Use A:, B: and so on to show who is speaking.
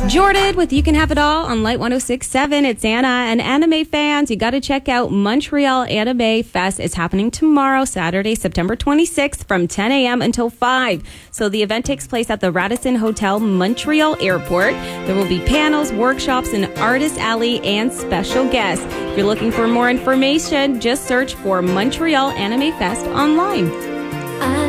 A: Jordan with You Can Have It All on Light 106.7. It's Anna. And anime fans, you got to check out Montreal Anime Fest. It's happening tomorrow, Saturday, September 26th from 10 a.m. until 5. So the event takes place at the Radisson Hotel, Montreal Airport. There will be panels, workshops, an artist alley, and special guests. If you're looking for more information, just search for Montreal Anime Fest online.